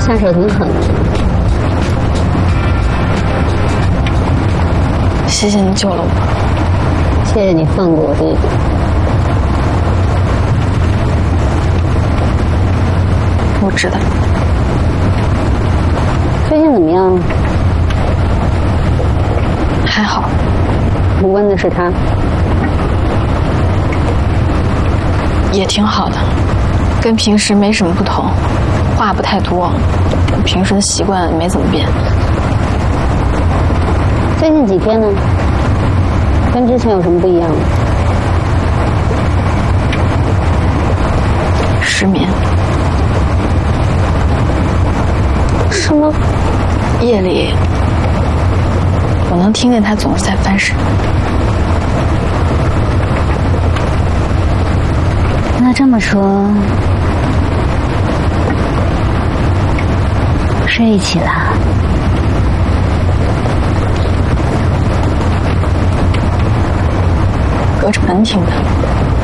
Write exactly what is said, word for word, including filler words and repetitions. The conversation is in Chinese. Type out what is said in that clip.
下手挺狠的。 谢谢你救了我， 谢谢你放过我弟弟。 我知道。 最近怎么样？ 还好。 我问的是他。 也挺好的，跟平时没什么不同，话不太多，平时的习惯没怎么变。 最近几天呢？跟之前有什么不一样吗？ 失眠。 是吗？ 夜里我能听见他总是在翻身。 那这么说，睡一起了？ 隔着门听的。